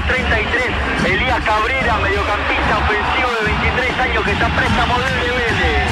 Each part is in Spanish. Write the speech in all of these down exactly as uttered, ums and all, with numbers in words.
treinta y tres, Elías Cabrera, mediocampista ofensivo de veintitrés años que está a préstamo del Vélez.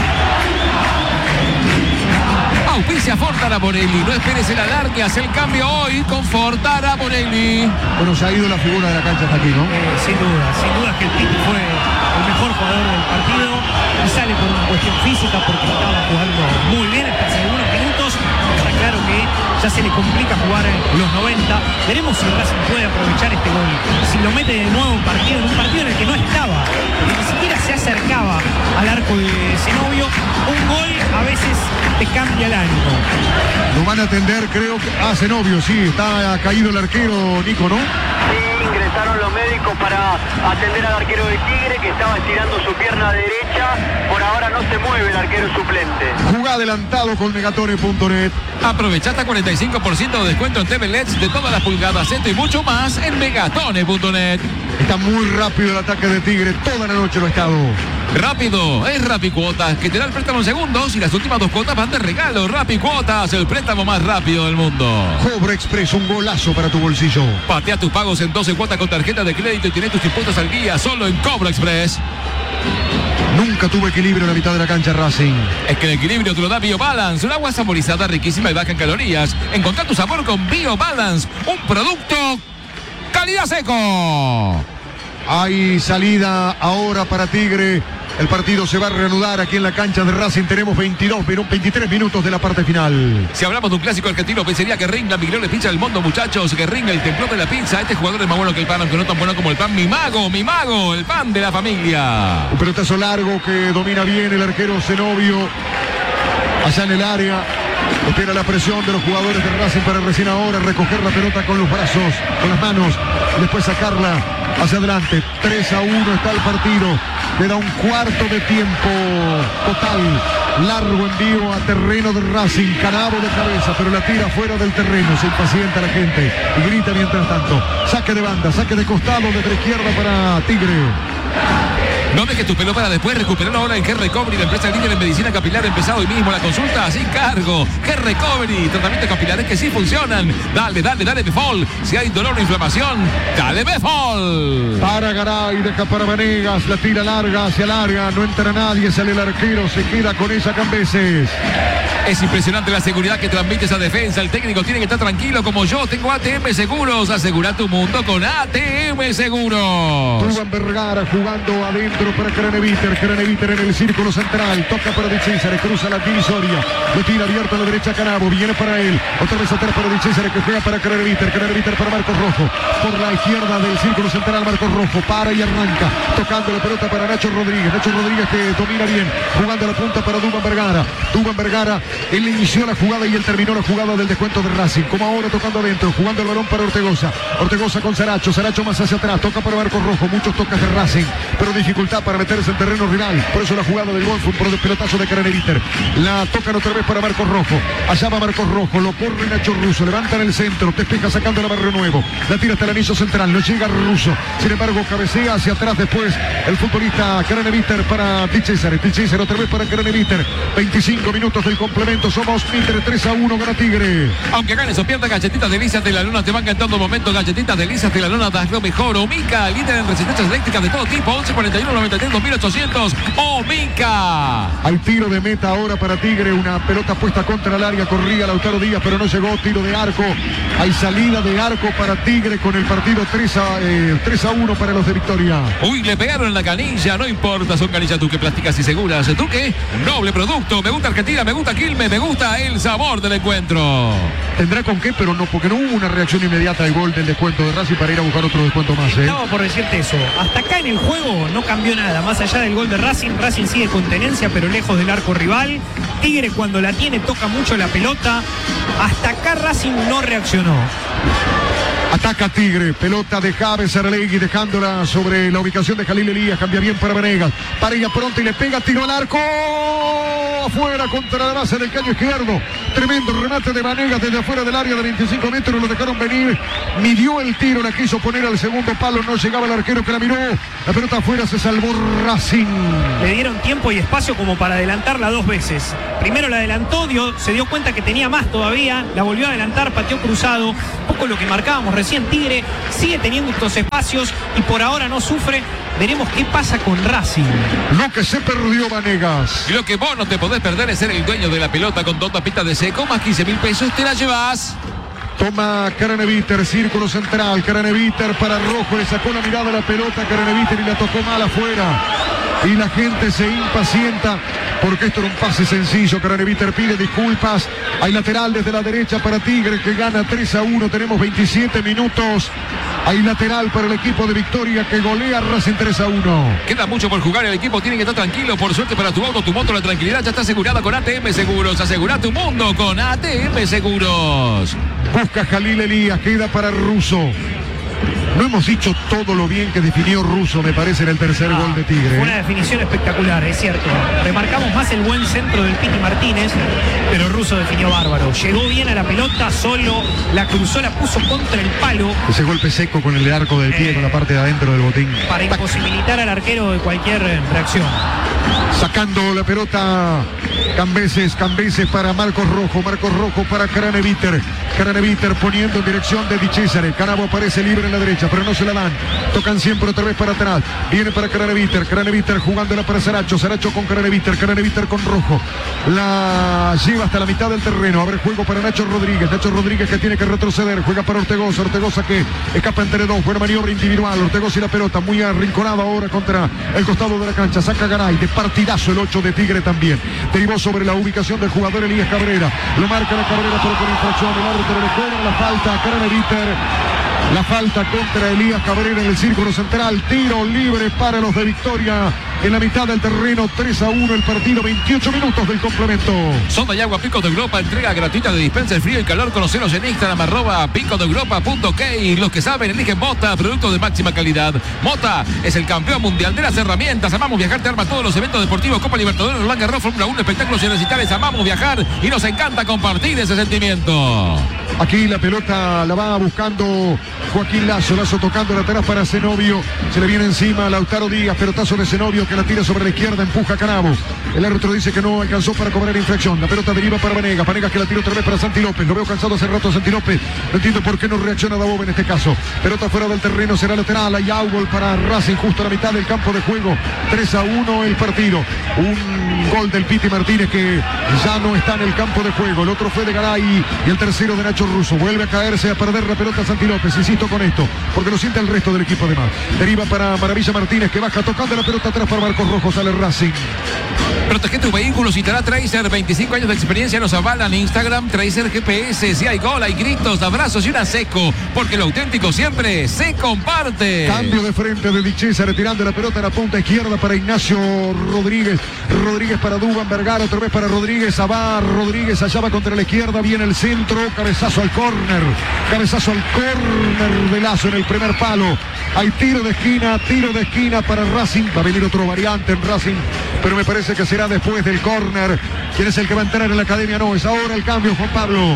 Auspicia Fortara Bonelli, no esperes el alargue, haz el cambio hoy con Fortara Bonelli. Bueno, se ha ido la figura de la cancha hasta aquí, ¿no? Eh, sin duda, sin duda que el Piti fue el mejor jugador del partido y sale por una cuestión física porque estaba jugando muy bien en algunos minutos. Está claro que ya se le complica jugar en los noventa. Veremos si Racing puede aprovechar este gol. Si lo mete de nuevo en partido, en un partido en el que no estaba, que ni siquiera se acercaba al arco de Zenobio, un gol a veces te cambia el ánimo. Lo van a atender, creo que... Ah, Zenobio, sí, está caído el arquero, Nico, ¿no? Sí, ingresaron los médicos para atender al arquero de Tigre que estaba estirando su pierna derecha. Por ahora no se mueve el arquero suplente. Jugá adelantado con Megatone punto net. Aprovecha hasta cuarenta y cinco por ciento de descuento en T V L E Ds de todas las pulgadas, esto y mucho más en Megatone punto net. Está muy rápido el ataque de Tigre, toda la noche lo ha estado. Rápido, es Rapicuotas, que te da el préstamo en segundos y las últimas dos cuotas van de regalo. Rapicuotas, el préstamo más rápido del mundo. Cobra Express, un golazo para tu bolsillo. Patea tus pagos en doce cuotas con tarjeta de crédito y tienes tus impuestos al día solo en Cobra Express. Nunca tuvo equilibrio en la mitad de la cancha Racing. Es que el equilibrio te lo da BioBalance, un agua saborizada, riquísima y baja en calorías. Encontrá tu sabor con BioBalance, un producto calidad seco. Hay salida ahora para Tigre. El partido se va a reanudar aquí en la cancha de Racing. Tenemos veintidós, veintitrés minutos de la parte final. Si hablamos de un clásico argentino, pensaría que Ring, la migliore pizza del mundo, muchachos. Que Ring, el templo de la pizza. Este jugador es más bueno que el pan, aunque no tan bueno como el pan. Mi mago, mi mago, el pan de la familia. Un pelotazo largo que domina bien el arquero Zenobio. Allá en el área. Espera la presión de los jugadores de Racing para recién ahora recoger la pelota con los brazos, con las manos. Y después sacarla hacia adelante. tres a uno está el partido. Queda un cuarto de tiempo total. Largo envío a terreno de Racing. Canabo de cabeza, pero la tira fuera del terreno. Se impacienta la gente y grita mientras tanto. Saque de banda, saque de costado desde la izquierda para Tigre. No dejes tu pelo para después, recuperarlo ahora en G-Recovery, la empresa líder en medicina capilar. Empezado hoy mismo la consulta sin cargo. G-Recovery, tratamientos capilares que sí funcionan. Dale, dale, dale Befol. Si hay dolor o inflamación, dale Befol. Para Garay, deja para Vanegas, la tira larga hacia larga, no entra nadie, sale el arquero, se queda con esa Cambeses. Es impresionante la seguridad que transmite esa defensa. El técnico tiene que estar tranquilo como yo. Tengo A T M Seguros. Asegura tu mundo con A T M Seguros. Rubén Vergara jugando adentro para Craneviter. Craneviter en el círculo central. Toca para Di Cesare. Cruza la divisoria. Lo tira abierto a la derecha Canabo. Viene para él. Otra vez atrás para Di Cesare que juega para Craneviter. Craneviter para Marcos Rojo. Por la izquierda del círculo central Marcos Rojo. Para y arranca. Tocando la pelota para Nacho Rodríguez. Nacho Rodríguez que domina bien. Jugando la punta para Dubán Vergara. Dubán Vergara. Él inició la jugada y él terminó la jugada del descuento de Racing. Como ahora tocando adentro, jugando el balón para Ortegoza. Ortegoza con Saracho, Saracho más hacia atrás, toca para Marcos Rojo, muchos toques de Racing, pero dificultad para meterse en terreno rival. Por eso la jugada del gol fue un pelotazo de Craneviter. La tocan otra vez para Marcos Rojo. Allá va Marcos Rojo, lo corre Nacho Russo, levanta en el centro, despeja sacando la Barrio Nuevo. La tira hasta el anillo central, no llega Russo. Sin embargo, cabecea hacia atrás después el futbolista Craneviter para Di Cesare. Di Cesare otra vez para Craneviter. veinticinco minutos del complemento. Somos Mitre, tres a uno, gana Tigre. Aunque ganes o pierdas, galletitas delicias de la luna te van en todo momento. Galletitas delicias de la luna, das lo mejor. Omica, líder en resistencias eléctricas de todo tipo. once cuarenta y uno noventa y tres dos mil ochocientos. Omica. Hay tiro de meta ahora para Tigre. Una pelota puesta contra el área. Corría Lautaro Díaz, pero no llegó. Tiro de arco. Hay salida de arco para Tigre con el partido tres a uno para los de Victoria. Uy, le pegaron en la canilla. No importa, son canillas tú que plásticas y seguras. ¿Tú qué? Noble producto. Me gusta Argentina, me gusta Quilmes, me gusta el sabor del encuentro. Tendrá con qué, pero no, porque no hubo una reacción inmediata al gol del descuento de Racing para ir a buscar otro descuento más. ¿eh? Estaba por decirte eso. Hasta acá en el juego no cambió nada. Más allá del gol de Racing, Racing sigue con tenencia, pero lejos del arco rival. Tigre cuando la tiene toca mucho la pelota. Hasta acá Racing no reaccionó. Ataca Tigre, pelota de Javes Arlegui dejándola sobre la ubicación de Jalil Elías, cambia bien para Venegas, para ella pronto y le pega, tiro al arco, afuera contra la base del caño izquierdo, Tremendo remate de Vanegas desde afuera del área de veinticinco metros, lo dejaron venir, midió el tiro, la quiso poner al segundo palo, no llegaba el arquero que la miró, la pelota afuera, se salvó Racing. Le dieron tiempo y espacio como para adelantarla dos veces. Primero la adelantó, dio, se dio cuenta que tenía más todavía, la volvió a adelantar, pateó cruzado, un poco lo que marcábamos recién. Tigre sigue teniendo estos espacios y por ahora no sufre. Veremos qué pasa con Racing. Lo que se perdió Vanegas. Y lo que vos no te podés perder es ser el dueño de la pelota con dos tapitas de seco, más quince mil pesos, te la llevas. Toma Craneviter, círculo central, Craneviter para Rojo, le sacó la mirada a la pelota a Craneviter y la tocó mal afuera. Y la gente se impacienta porque esto era un pase sencillo. Craneviter pide disculpas. Hay lateral desde la derecha para Tigre que gana tres a uno. Tenemos veintisiete minutos. Hay lateral para el equipo de Victoria que golea a Racing tres a uno. Queda mucho por jugar, el equipo tiene que estar tranquilo. Por suerte para tu auto, tu moto, la tranquilidad ya está asegurada con A T M Seguros. Asegura tu mundo con A T M Seguros. Busca Jalil Elías, queda para Russo. No hemos dicho todo lo bien que definió Russo, me parece, en el tercer ah, gol de Tigre. Fue una definición espectacular, es cierto. Remarcamos más el buen centro del Piti Martínez, pero Russo definió bárbaro. Llegó bien a la pelota, solo la cruzó, la puso contra el palo. Ese golpe seco con el arco del pie, eh, con la parte de adentro del botín. Para imposibilitar al arquero de cualquier reacción. Sacando la pelota Cambeses, Cambeses para Marcos Rojo, Marcos Rojo para Craneviter, Craneviter poniendo en dirección de Di Cesare. Canavo aparece libre en la derecha, pero no se la dan, tocan siempre otra vez para atrás, viene para Craneviter, Craneviter jugándola para Saracho, Saracho con Craneviter, Craneviter con Rojo, la lleva hasta la mitad del terreno, abre juego para Nacho Rodríguez, Nacho Rodríguez que tiene que retroceder, juega para Ortegoza, Ortegoza que escapa entre dos, buena maniobra individual, Ortegoza y la pelota, muy arrinconado ahora contra el costado de la cancha, saca Garay, de partidazo el ocho de Tigre también, derivó sobre la ubicación del jugador Elías Cabrera, lo marca la Cabrera pero con infracción, el árbitro le cobra la falta a Craneviter, la falta contra Elías Cabrera en el círculo central, tiro libre para los de Victoria en la mitad del terreno, tres a uno el partido, veintiocho minutos del complemento. Sonda y agua Picos de Europa, entrega gratuita de dispensa de frío y calor, conoceros en Instagram, arroba picosdeeuropa.k. Los que saben, eligen Mota, productos de máxima calidad. Mota es el campeón mundial de las herramientas. Amamos viajar, te arma todos los eventos deportivos, Copa Libertadores, Roland Garros, Fórmula uno, espectáculos y recitales. Amamos viajar y nos encanta compartir ese sentimiento. Aquí la pelota la va buscando Joaquín Lazo, Lazo tocando atrás para Zenobio, se le viene encima Lautaro Díaz, pelotazo de Zenobio que la tira sobre la izquierda, empuja a Canavo, el árbitro dice que no alcanzó para cobrar infracción, la pelota deriva para Vanegas, Vanegas que la tira otra vez para Santi López, lo veo cansado hace rato a Santi López, no entiendo por qué no reacciona Dabov en este caso, pelota fuera del terreno, será lateral, hay outgol para Racing justo a la mitad del campo de juego, tres a uno el partido, un gol del Piti Martínez que ya no está en el campo de juego, el otro fue de Garay y el tercero de Nacho Russo, vuelve a caerse, a perder la pelota Santi López, insisto con esto, porque lo siente el resto del equipo de más, deriva para Maravilla Martínez que baja tocando la pelota atrás para Marcos Rojo, sale Racing. Protege tu vehículo, citará Tracer, veinticinco años de experiencia nos avalan. Instagram, Tracer G P S, si hay gol, hay gritos, abrazos y una seco, porque lo auténtico siempre se comparte. Cambio de frente de Di Cesare, retirando la pelota a la punta izquierda para Ignacio Rodríguez, Rodríguez para Duban Vergara, otra vez para Rodríguez, Abar, Rodríguez allá va contra la izquierda, viene el centro, cabezazo al córner, cabezazo al córner de Lazo en el primer palo, hay tiro de esquina, tiro de esquina para Racing, va a venir otro variante en Racing, pero me parece que será después del córner. ¿Quién es el que va a entrar en la academia? No, es ahora el cambio, Juan Pablo.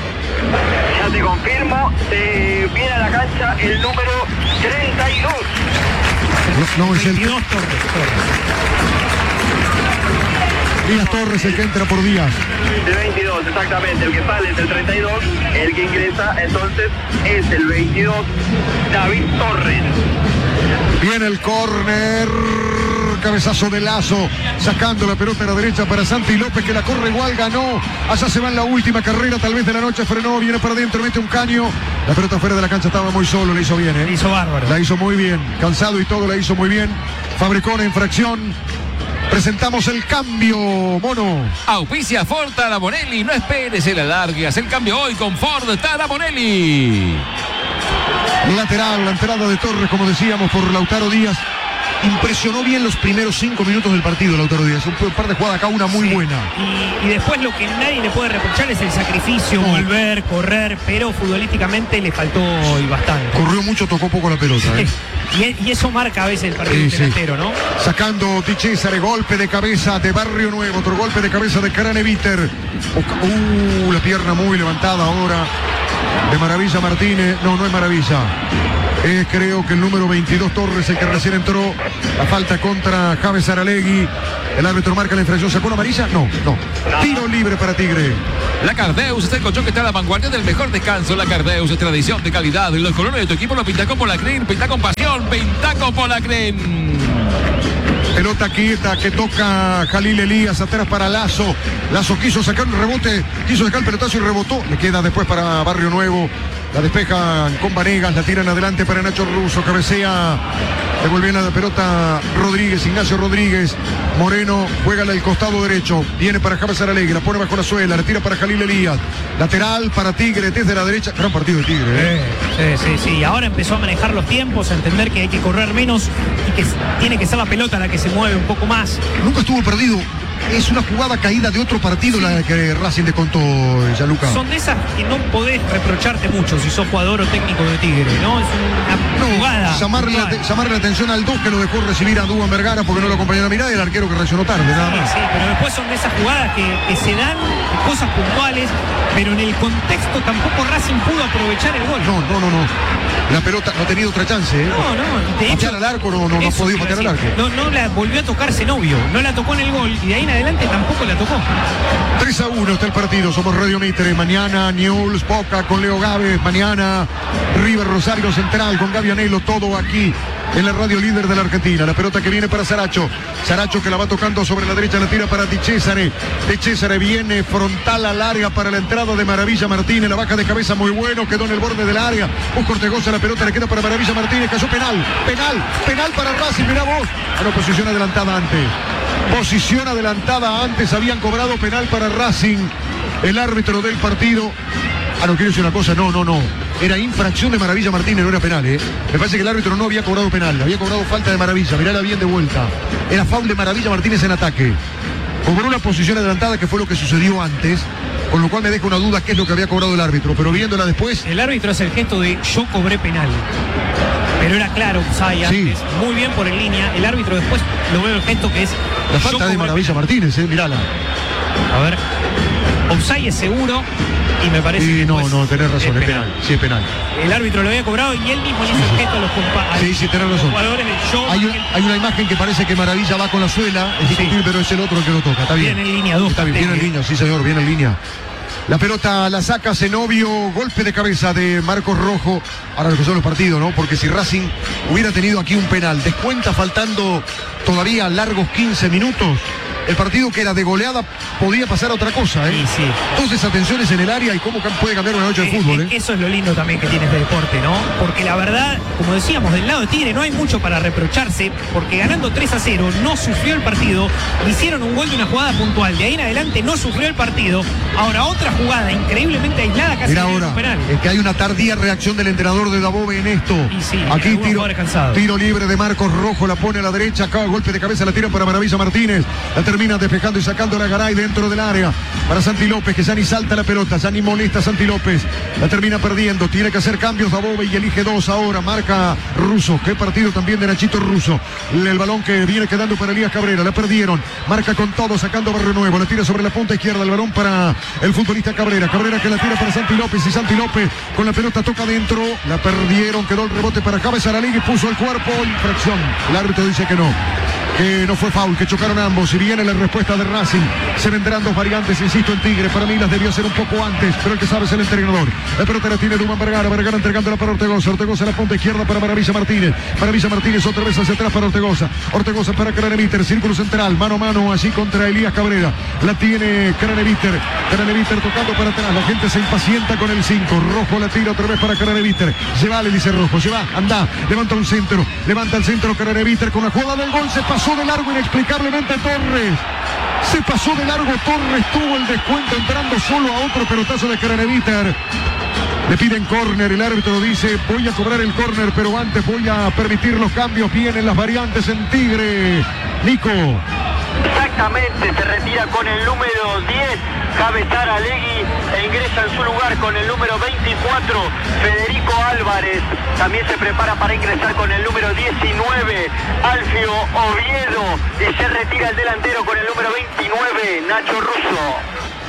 Ya te confirmo, se viene a la cancha el número treinta y dos. No, no es el veintidós Torres, Torres. Díaz Torres el que entra por Díaz. El veintidós, exactamente, el que sale es el treinta y dos, el que ingresa entonces es el veintidós, David Torres. Viene el córner, cabezazo de Lazo, sacando la pelota a la derecha para Santi López que la corre igual, ganó, allá se va en la última carrera tal vez de la noche, frenó, viene para adentro, mete un caño, la pelota fuera de la cancha estaba muy solo, la hizo bien, ¿eh? La hizo bárbaro. La hizo muy bien, cansado y todo, la hizo muy bien, fabricó una infracción. Presentamos el cambio, Mono. Auspicia Ford Taraborelli, no esperes el alargue, haz el cambio hoy con Ford Taraborelli. Lateral, la entrada de Torres, como decíamos, por Lautaro Díaz. impresionó bien los primeros cinco minutos del partido Lautaro Díaz. Un par de jugadas acá, una muy sí. buena. Y, y después lo que nadie le puede reprochar es el sacrificio, no. volver, correr, pero futbolísticamente le faltó y bastante. Corrió mucho, tocó poco la pelota. ¿eh? Y, y eso marca a veces el partido sí, delantero, sí. ¿no? Sacando Di Cesare, golpe de cabeza de Barrio Nuevo, otro golpe de cabeza de Craneviter. Uh, la pierna muy levantada ahora de Maravilla Martínez. No, no es Maravilla. Es creo que el número veintidós Torres, el que recién entró. La falta contra James Aralegui. El árbitro marca la infracción. ¿Sacó una amarilla? No, no. Tiro libre para Tigre. La Cardeus es el colchón que está a la vanguardia del mejor descanso. La Cardeus es tradición de calidad. Los colores de tu equipo lo pinta con Polacren. Pinta con pasión. Pinta con Polacren. Pelota quieta que toca Jalil Elías, atrás para Lazo. Lazo quiso sacar un rebote, quiso sacar el pelotazo y rebotó. Le queda después para Barrio Nuevo. La despejan con Vanegas, la tiran adelante para Nacho Russo, cabecea, devolviendo la pelota Rodríguez, Ignacio Rodríguez. Moreno juega al costado derecho, viene para James Aralegui, la pone bajo la suela, la tira para Jalil Elías. Lateral para Tigre, desde la derecha. Gran partido de Tigre. ¿eh? Sí, sí, sí. Ahora empezó a manejar los tiempos, a entender que hay que correr menos y que tiene que ser la pelota la que se mueve un poco más. Nunca estuvo perdido. Es una jugada caída de otro partido, sí. La que Racing le contó, Gianluca. Son de esas que no podés reprocharte mucho si sos jugador o técnico de Tigre, ¿no? Es una no, jugada. Llamarle la, llamarle la atención al dos que lo dejó recibir a Duban Vergara porque no lo acompañó a la mirada y el arquero que reaccionó tarde, nada más. Sí, sí, pero después son de esas jugadas que, que se dan, cosas puntuales, pero en el contexto tampoco Racing pudo aprovechar el gol. No, no, no, no. La pelota no ha tenido otra chance, ¿eh? No, no. De patear hecho, al arco, no, no, no ha podido patear al arco. No, no la volvió a tocar Zenobio, no la tocó en el gol y de ahí en adelante tampoco la tocó. tres a uno está el partido, somos Radio Mitre. Mañana Newell's Boca con Leo Gávez, mañana River Rosario Central con Gaby Anelo, todo aquí en la radio líder de la Argentina. La pelota que viene para Saracho, Saracho que la va tocando sobre la derecha, la tira para Di Cesare. Di Cesare viene frontal al área para la entrada de Maravilla Martínez, la baja de cabeza muy bueno, quedó en el borde del área. Busca Ortegoza, la pelota le queda para Maravilla Martínez, cayó penal, penal, penal para Racing, mirá vos. A la posición adelantada antes. Posición adelantada antes, habían cobrado penal para Racing. El árbitro del partido. Ah, no quiero decir una cosa, no, no, no. Era infracción de Maravilla Martínez, no era penal, ¿eh? Me parece que el árbitro no había cobrado penal, había cobrado falta de Maravilla, mirala bien de vuelta. Era foul de Maravilla Martínez en ataque. Cobró una posición adelantada que fue lo que sucedió antes, con lo cual me deja una duda qué es lo que había cobrado el árbitro, pero viéndola después... El árbitro hace el gesto de yo cobré penal. Pero era claro, Usay antes, sí. Muy bien por en línea. El árbitro después lo veo el gesto que es... La falta de Maravilla penal. Martínez, eh, mirala. A ver. Offside es seguro y me parece sí, que no, no, tenés razón, es, es penal. penal. Sí, es penal. El árbitro lo había cobrado y él mismo le hizo el gesto a los compañeros. Sí, sí, tenés razón. Jugadores de show. Hay, un, hay una imagen que parece que Maravilla va con la suela, es discutir, sí. Pero es el otro el que lo toca. Está bien. Viene en línea dos. Está bien, viene en línea, sí señor, viene en línea. La pelota la saca Zenobio, golpe de cabeza de Marcos Rojo. Ahora lo que son los partidos, ¿no? Porque si Racing hubiera tenido aquí un penal, descuenta faltando todavía largos quince minutos. El partido que era de goleada podía pasar a otra cosa, ¿eh? Sí, sí. Entonces atenciones en el área y cómo puede cambiar una noche de fútbol, ¿eh? Eso es lo lindo también que tiene este deporte, ¿no? Porque la verdad, como decíamos, del lado de Tigre no hay mucho para reprocharse, porque ganando tres a cero no sufrió el partido, hicieron un gol de una jugada puntual, de ahí en adelante no sufrió el partido. Ahora otra jugada increíblemente aislada, casi Mira ahora, un penal. Es que hay una tardía reacción del entrenador de Dabove en esto. Y sí, aquí tiro, tiro libre de Marcos Rojo, la pone a la derecha, acaba golpe de cabeza, la tira para Maravilla Martínez, la termina despejando y sacando la Garay dentro del área para Santi López, que ya ni salta la pelota, ya ni molesta a Santi López, la termina perdiendo, tiene que hacer cambios Dabove y elige dos ahora, marca Russo, qué partido también de Nachito Russo, el balón que viene quedando para Elías Cabrera, la perdieron, marca con todo, sacando Barrio Nuevo, la tira sobre la punta izquierda, el balón para el futbolista Cabrera, Cabrera que la tira para Santi López y Santi López con la pelota toca adentro, la perdieron, quedó el rebote para James Aralegui, puso el cuerpo, infracción, el árbitro dice que no, que no fue foul, que chocaron ambos, y viene la respuesta de Racing, se vendrán dos variantes, insisto en Tigre, para mí las debió ser un poco antes, pero el que sabe es el entrenador, la pelota la tiene Duman Vergara, Vergara entregándola para Ortegoza, Ortegoza en la punta izquierda para Maravilla Martínez, Maravilla Martínez otra vez hacia atrás para Ortegoza, Ortegoza para Craneviter, círculo central, mano a mano allí contra Elías Cabrera, la tiene Craneviter, Craneviter tocando para atrás, la gente se impacienta con el cinco, Rojo la tira otra vez para Craneviter, se va, le dice Rojo, se va, anda, levanta un centro, levanta el centro Craneviter con la jugada del gol, se pasó de largo inexplicablemente Torres. Se pasó de largo Torres, tuvo el descuento entrando solo a otro pelotazo de Craneviter. Le piden córner, el árbitro dice, voy a cobrar el córner, pero antes voy a permitir los cambios. Vienen las variantes en Tigre. Nico. Exactamente, se retira con el número diez, Javes Saralegui, e ingresa en su lugar con el número veinticuatro, Federico Álvarez. También se prepara para ingresar con el número diecinueve, Alfio Oviedo, y se retira el delantero con el número veintinueve, Nacho Russo.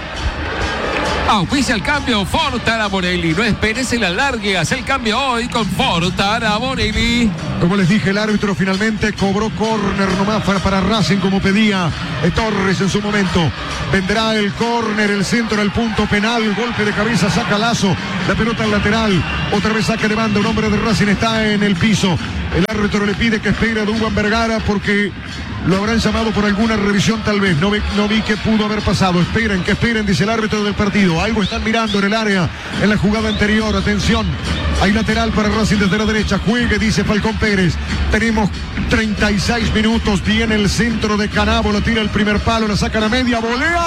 Auspicia el cambio Fortara Morelli. No esperes el alargue. Haz el cambio hoy con Fortara Morelli. Como les dije, el árbitro finalmente cobró córner nomás para, para Racing, como pedía eh, Torres en su momento. Vendrá el córner, el centro, el punto penal, golpe de cabeza, saca Lazo, la pelota al lateral, otra vez saque de banda, un hombre de Racing está en el piso. El árbitro le pide que espere a Duván Vergara porque lo habrán llamado por alguna revisión tal vez. No vi, no vi qué pudo haber pasado. Esperen, que esperen, dice el árbitro del partido. Algo están mirando en el área, en la jugada anterior. Atención, hay lateral para Racing desde la derecha. Juegue, dice Falcón Pérez. Tenemos treinta y seis minutos. Viene el centro de Canabo, lo tira el primer palo, la saca a la media.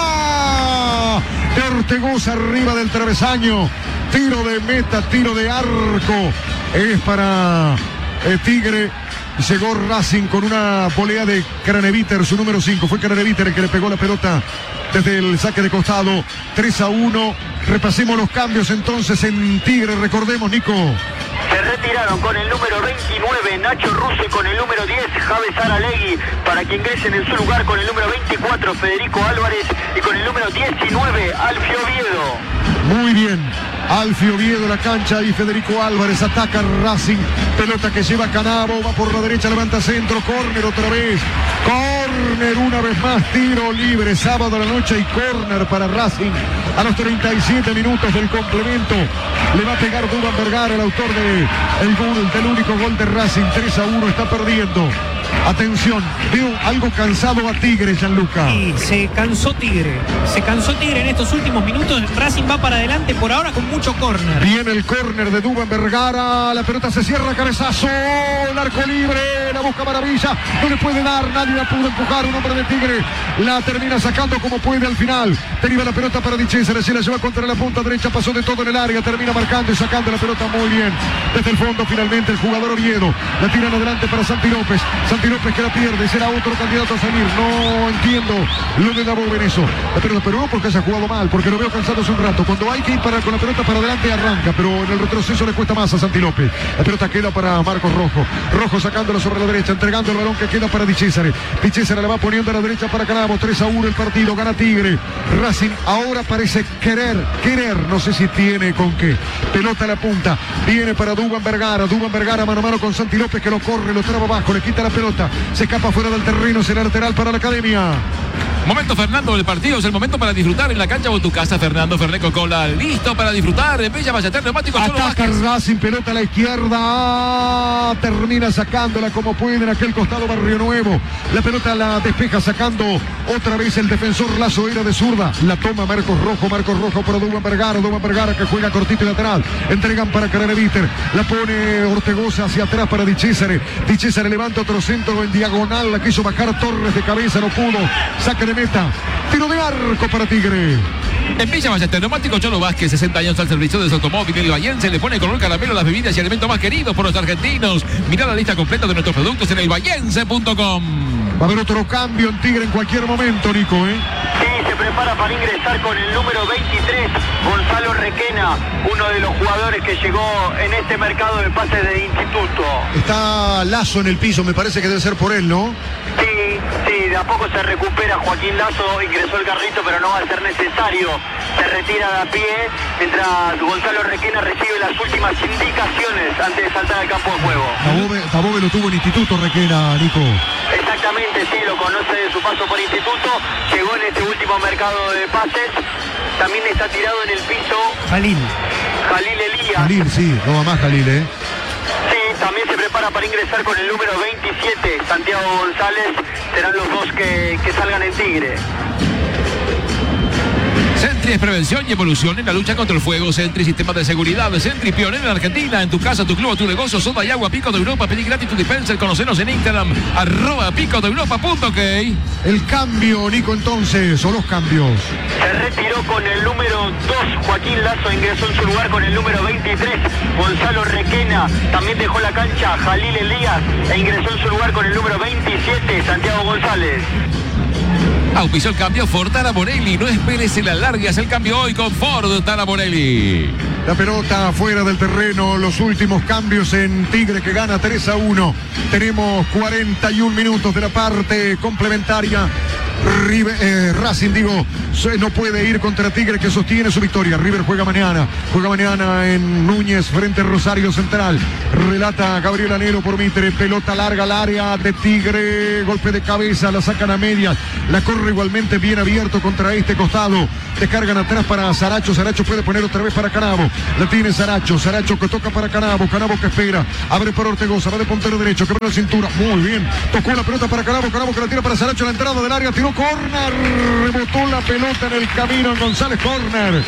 ¡Volea! De Ortegoza arriba del travesaño. Tiro de meta, tiro de arco. Es para eh, Tigre. Llegó Racing con una volea de Craneviter, su número cinco. Fue Craneviter el que le pegó la pelota desde el saque de costado. tres a uno. Repasemos los cambios entonces en Tigre. Recordemos, Nico. Se retiraron con el número veintinueve, Nacho Russo, y con el número diez, Javes Saralegui, para que ingresen en su lugar con el número veinticuatro, Federico Álvarez, y con el número diecinueve, Alfio Oviedo. Muy bien. Alfio Oviedo la cancha y Federico Álvarez ataca Racing. Pelota que lleva Canabo, va por la derecha, levanta centro, córner otra vez. Córner una vez más, tiro libre, sábado a la noche y córner para Racing. A los treinta y siete minutos del complemento le va a pegar Duván Vergara, el autor de el gol, del único gol de Racing. tres a uno, está perdiendo. Atención, veo algo cansado a Tigre, Gianluca. Y se cansó Tigre, se cansó Tigre en estos últimos minutos. Racing va para adelante por ahora con mucho córner. Viene el córner de Duván Vergara, la pelota se cierra, cabezazo, el arco libre, la busca Maravilla, no le puede dar, nadie la pudo empujar, un hombre de Tigre la termina sacando como puede al final. Deriva la pelota para Di Cesare, se la lleva contra la punta derecha, pasó de todo en el área, termina marcando y sacando la pelota muy bien. Desde el fondo finalmente el jugador Oviedo, la tiran adelante para Santi López. Santi López que la pierde, será otro candidato a salir. No entiendo lo de Gabo Beneso. La pelota, pero no porque haya jugado mal, porque lo veo cansado hace un rato. Cuando hay que ir para, con la pelota para adelante arranca, pero en el retroceso le cuesta más a Santi López. La pelota queda para Marcos Rojo. Rojo sacándola sobre la derecha, entregando el balón que queda para Di Cesare. Di Cesare la va poniendo a la derecha para Canabo. tres a uno el partido, gana Tigre. Racing ahora parece querer, querer, no sé si tiene con qué. Pelota a la punta, viene para Duván Vergara. Duván Vergara mano a mano con Santi López que lo corre, lo traba abajo, le quita la pelota. Se escapa fuera del terreno, será lateral para la Academia. Momento, Fernando, del partido. Es el momento para disfrutar en la cancha o en tu casa. Fernando Fernet Coca-Cola, listo para disfrutar. En Bella Ballester Neumáticos. Ataca Racing, pelota a la izquierda. Termina sacándola como puede en aquel costado Barrio Nuevo. La pelota la despeja sacando otra vez el defensor Lazo, era de zurda. La toma Marcos Rojo, Marcos Rojo para Duván Vergara. Duván Vergara que juega cortito y lateral. Entregan para Craneviter. La pone Ortegoza hacia atrás para Di Cesare. Di Cesare levanta otro centro en diagonal. La quiso bajar Torres de cabeza, no pudo. Saque de meta. Tiro de arco para Tigre. En Villa Ballester Neumáticos, Cholo Vázquez, sesenta años al servicio de su automóvil. El Bahiense le pone con un caramelo las bebidas y alimentos más queridos por los argentinos. Mirá la lista completa de nuestros productos en el bahiense punto com. Va a haber otro cambio en Tigre en cualquier momento, Nico, ¿eh? Sí, se prepara para ingresar con el número veintitrés, Gonzalo Requena, uno de los jugadores que llegó en este mercado de pases de instituto. Está Lazo en el piso, me parece que debe ser por él, ¿no? Sí, sí, de a poco se recupera Joaquín Lazo, ingresó el carrito, pero no va a ser necesario. Se retira de a pie, mientras Gonzalo Requena recibe las últimas indicaciones antes de saltar al campo de juego. Tabobe, Tabobe lo tuvo en instituto, Requena, Nico. Exactamente, sí, lo conoce de su paso por instituto, llegó en este último mercado de pases, también está tirado en el piso Jalil. Jalil Elías. Jalil, sí, no va más Jalil, ¿eh? Sí, también se prepara para ingresar con el número veintisiete, Santiago González, serán los dos que, que salgan en Tigre. Centri Sentry es prevención y evolución en la lucha contra el fuego. Sentry, sistema de seguridad. Sentry, pionero en Argentina. En tu casa, tu club, tu negocio. Soda y agua, Pico de Europa. Pedí gratis tu dispenser. Conocenos en Instagram. Arroba pico de europa punto ok. El cambio, Nico, entonces, o los cambios. Se retiró con el número dos Joaquín Lazo, ingresó en su lugar con el número veintitrés Gonzalo Requena. También dejó la cancha Jalil Elías e ingresó en su lugar con el número veintisiete Santiago González. Auspició el cambio Ford Talamorelli. No esperes el alargue, haz el cambio hoy con Ford Talamorelli. La pelota fuera del terreno, los últimos cambios en Tigre que gana tres a uno. Tenemos cuarenta y un minutos de la parte complementaria. River, eh, Racing, digo, no puede ir contra Tigre que sostiene su victoria. River juega mañana, juega mañana en Núñez frente a Rosario Central. Relata Gabriel Anelo por Mitre, pelota larga al área de Tigre, golpe de cabeza, la sacan a medias, la corre igualmente bien abierto contra este costado. Descargan atrás para Saracho, Saracho puede poner otra vez para Canavo. La tiene Saracho, Saracho que toca para Canavo, Canavo que espera, abre para Ortegoza, va de puntero derecho, que la cintura, muy bien, tocó la pelota para Canavo, Canavo que la tira para Saracho, la entrada del área, tiró córner, rebotó la pelota en el camino en González, córner.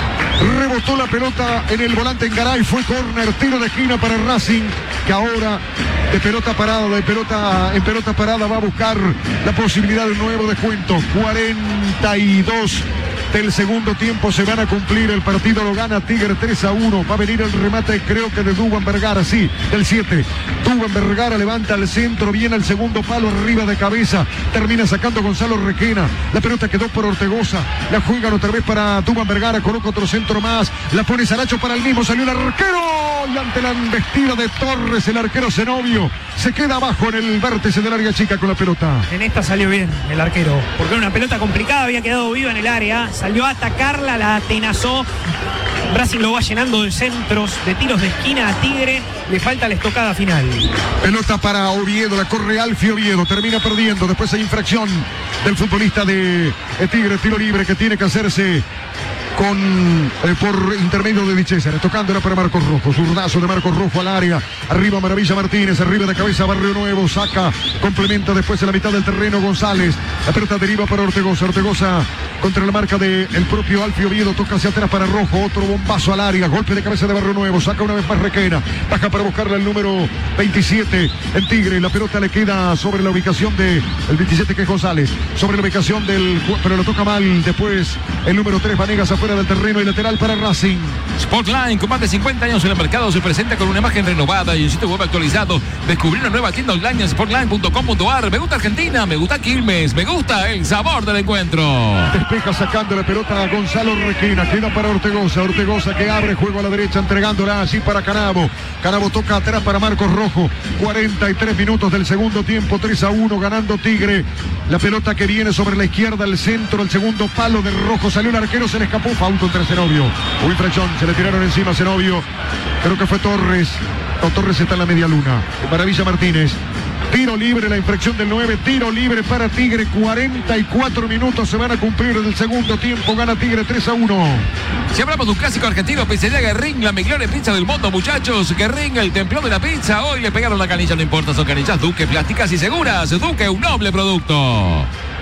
Rebotó la pelota en el volante en Garay, fue córner, tiro de esquina para Racing, que ahora de pelota parada, de pelota en pelota parada va a buscar la posibilidad de un nuevo descuento. cuarenta y dos del segundo tiempo se van a cumplir, el partido lo gana Tigre tres a uno, va a venir el remate creo que de Duban Vergara, sí, del siete, Duban Vergara levanta al centro, viene al segundo palo arriba de cabeza, termina sacando Gonzalo Requena, la pelota quedó por Ortegoza, la juegan otra vez para Duban Vergara, coloca otro centro más, la pone Saracho para el mismo, salió el arquero y ante la embestida de Torres el arquero Zenobio se queda abajo en el vértice del área chica con la pelota. En esta salió bien el arquero, porque era una pelota complicada, había quedado viva en el área, salió a atacarla, la atenazó. Racing lo va llenando de centros, de tiros de esquina a Tigre, le falta la estocada final. Pelota para Oviedo, la corre Alfio Oviedo, termina perdiendo, después hay infracción del futbolista de Tigre, tiro libre que tiene que hacerse con eh, por intermedio de Di Cesare, tocándola para Marcos Rojo, zurdazo de Marcos Rojo al área, arriba Maravilla Martínez, arriba de cabeza Barrio Nuevo, saca, complementa después en la mitad del terreno González, la pelota deriva para Ortegoza, Ortegoza contra la marca del de propio Alfio Oviedo, toca hacia atrás para Rojo, otro bombazo al área, golpe de cabeza de Barrio Nuevo, saca una vez más Requena, baja para buscarle al número veintisiete en Tigre, la pelota le queda sobre la ubicación del de, veintisiete que es González, sobre la ubicación del, pero lo toca mal, después el número tres Vanegas afuera del terreno y lateral para Racing. Sportline, con más de cincuenta años en el mercado, se presenta con una imagen renovada y un sitio web actualizado. Descubrí una nueva tienda online en sportline punto com punto a r. Me gusta Argentina, me gusta Quilmes, me gusta el sabor del encuentro. Despeja sacando la pelota a Gonzalo Requena, queda para Ortegoza, Ortegoza que abre juego a la derecha entregándola así para Canavo. Canavo toca atrás para Marcos Rojo. cuarenta y tres minutos del segundo tiempo, tres a uno ganando Tigre. La pelota que viene sobre la izquierda, el centro, el segundo palo de Rojo, salió el arquero, se le escapó, foul contra Zenobio. Hubo infracción, se le tiraron encima a Zenobio. Creo que fue Torres. No, Torres está en la media luna. Maravilla Martínez. Tiro libre, la infracción del nueve, tiro libre para Tigre, cuarenta y cuatro minutos se van a cumplir del segundo tiempo, gana Tigre tres a uno. Si hablamos de un clásico argentino, Pizzería Guerrín, la mejor pizza del mundo, muchachos. Guerrín, el campeón de la pizza, hoy le pegaron la canilla, no importa, son canillas Duque, plásticas y seguras. Duque, un noble producto.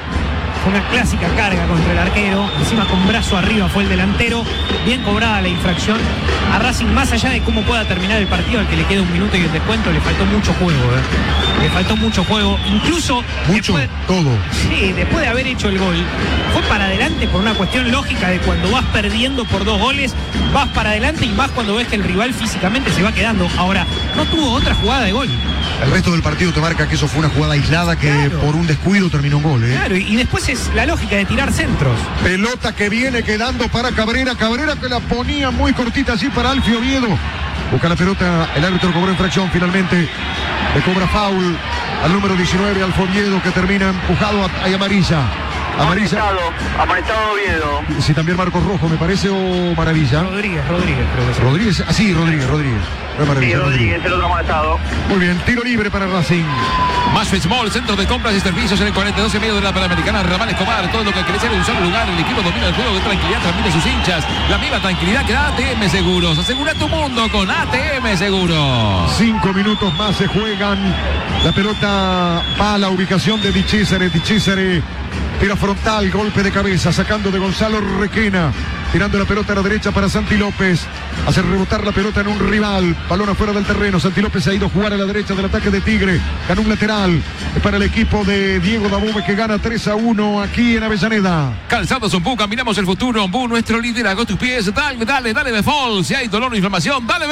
Una clásica carga contra el arquero, encima con brazo arriba fue el delantero, bien cobrada la infracción. A Racing, más allá de cómo pueda terminar el partido, al que le queda un minuto y el descuento, le faltó mucho juego, ¿eh? Le faltó mucho juego, incluso mucho, después, todo. Sí, después de haber hecho el gol, fue para adelante por una cuestión lógica de cuando vas perdiendo por dos goles, vas para adelante y más cuando ves que el rival físicamente se va quedando. Ahora, no tuvo otra jugada de gol. El resto del partido te marca que eso fue una jugada aislada que claro, por un descuido terminó un gol, ¿eh? Claro, y después es la lógica de tirar centros. Pelota que viene quedando para Cabrera, Cabrera que la ponía muy cortita así para Alfio Oviedo. Busca la pelota, el árbitro cobró infracción finalmente. Le cobra foul al número diecinueve, Alfio Oviedo, que termina empujado a, a amarilla. Amarilla. Amonestado Oviedo. Sí, también Marcos Rojo, me parece, o Maravilla. Rodríguez, Rodríguez, creo que sí. Rodríguez, ah, sí, Rodríguez, Rodríguez. No Maravilla, sí, Rodríguez, el otro amonestado. Muy bien, tiro libre para Racing. Más Small, centro de compras y servicios en el cuarenta y dos y medio de la Panamericana, Ramal Escobar. Todo lo que crece en un solo lugar. El equipo domina el juego de tranquilidad, transmite a sus hinchas la misma tranquilidad que da A T M Seguros. Asegura tu mundo con A T M Seguros. Cinco minutos más se juegan. La pelota va a la ubicación de Di Cesare. Di Cesare tira fuera. frontal, golpe de cabeza, sacando de Gonzalo Requena, tirando la pelota a la derecha para Santi López, hace rebotar la pelota en un rival, balón afuera del terreno. Santi López ha ido a jugar a la derecha del ataque de Tigre, ganó un lateral para el equipo de Diego Dabove, que gana tres a uno aquí en Avellaneda. Calzados Ombú, caminamos el futuro. Ombú, nuestro liderazgo, tus pies. Dale, dale, dale Befol. Si hay dolor o inflamación, dale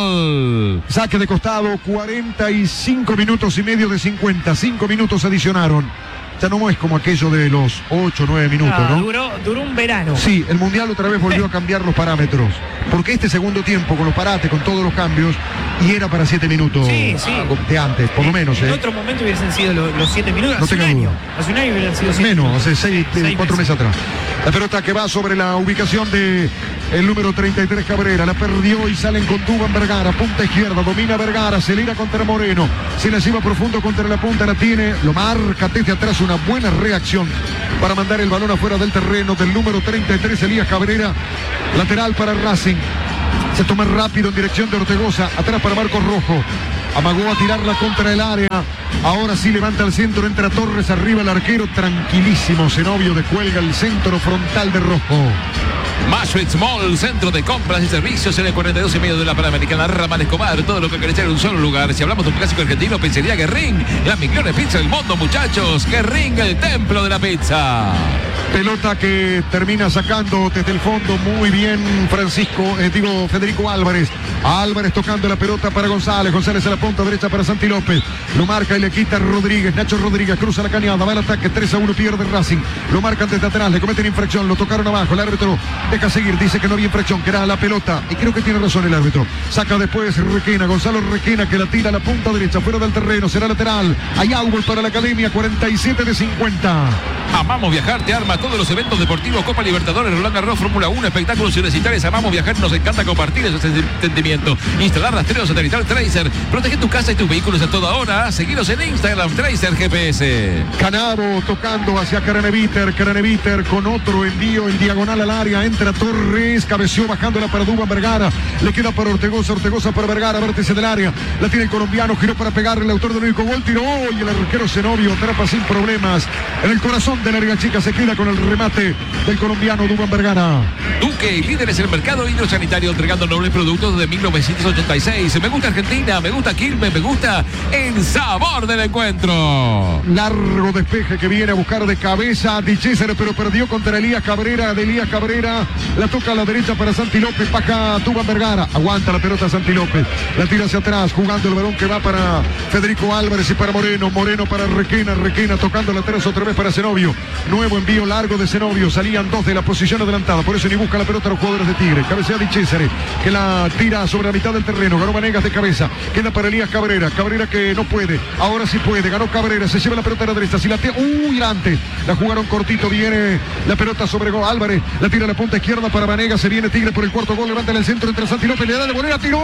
Befol. Saque de costado, cuarenta y cinco minutos y medio de cincuenta, cinco minutos adicionaron. Ya no es como aquello de los ocho, nueve minutos, ah, ¿no? Duró, duró un verano. Sí, el Mundial otra vez volvió a cambiar los parámetros. Porque este segundo tiempo, con los parates, con todos los cambios, y era para siete minutos sí, sí. de antes, por lo menos. En ¿eh? otro momento hubiesen sido los, los siete minutos. No hace un tenga año. duda. Hace un año hubieran sido siete Menos, minutos. hace seis, seis cuatro meses atrás. La pelota que va sobre la ubicación de el número treinta y tres Cabrera, la perdió y salen con Dubán Vergara, punta izquierda, domina Vergara, acelera contra Moreno, se la lleva profundo contra la punta, la tiene, lo marca desde atrás, una buena reacción para mandar el balón afuera del terreno del número treinta y tres, Elías Cabrera, lateral para Racing. Se toma rápido en dirección de Ortegoza, atrás para Marcos Rojo. Amagó a tirarla contra el área. Ahora sí levanta el centro, entra Torres, arriba el arquero, tranquilísimo. Zenobio descuelga el centro frontal de Rojo. Maswitz Mall, centro de compras y servicios en el cuarenta y dos y medio de la Panamericana, Ramal Escobar, todo lo que querés en un solo lugar. Si hablamos de un clásico argentino, pizzería Guerrín, la mejor pizza del mundo, muchachos. Guerrín, el templo de la pizza. Pelota que termina sacando desde el fondo muy bien Francisco, eh, digo Federico Álvarez. Álvarez tocando la pelota para González. González a la punta derecha para Santi López. Lo marca y le quita Rodríguez. Nacho Rodríguez cruza la cañada, va al ataque, tres a uno pierde Racing. Lo marcan desde atrás, le cometen infracción, lo tocaron abajo. El árbitro deja seguir, dice que no había infracción, que era la pelota. Y creo que tiene razón el árbitro. Saca después Requena, Gonzalo Requena, que la tira a la punta derecha, fuera del terreno, será lateral. Hay outball para la Academia, cuarenta y siete de cincuenta. Amamos Viajar, te arma todos los eventos deportivos, Copa Libertadores, Roland Garros, Fórmula uno, espectáculos y recitales. Amamos Viajar, nos encanta compartir ese sentimiento. Instalar rastreo satelital Tracer, protege tu casa y tus vehículos a toda hora. Seguiros en Instagram, Tracer G P S. Canavo tocando hacia Craneviter, Craneviter con otro envío en diagonal al área, entra Torres, cabeció bajándola para Dubán Vergara, le queda para Ortegoza, Ortegoza para Vergara, vértice del área, la tiene el colombiano, giró para pegarle, el autor del único gol, tiró y el arquero Zenobio atrapa sin problemas en el corazón de la Liga Chica, se queda con el remate del colombiano Dubán Vergara. Duque, líderes en el mercado hidrosanitario, entregando nobles productos desde mil novecientos ochenta y seis. Me gusta Argentina, me gusta Quilmes, me gusta el sabor del encuentro. Largo despeje que viene a buscar de cabeza a Di César, pero perdió contra Elías Cabrera. De Elías Cabrera la toca a la derecha para Santi López, baja Dubán Vergara, aguanta la pelota Santi López, la tira hacia atrás, jugando el balón que va para Federico Álvarez y para Moreno, Moreno para Requena, Requena tocando la atrás otra vez para Zenobio, nuevo envío largo de Zenobio, salían dos de la posición adelantada, por eso ni busca la pelota los jugadores de Tigre, cabecea Di César, que la tira sobre la mitad del terreno, ganó Vanegas de cabeza, queda para Elías Cabrera, Cabrera que no puede, ahora sí puede, ganó Cabrera, se lleva la pelota a la derecha, si la tira, uy, antes, la jugaron cortito, viene la pelota sobre Álvarez, la tira a la punta izquierda para Vanegas, se viene Tigre por el cuarto gol, levanta en el centro entre Santi López, le da de volea, tiró,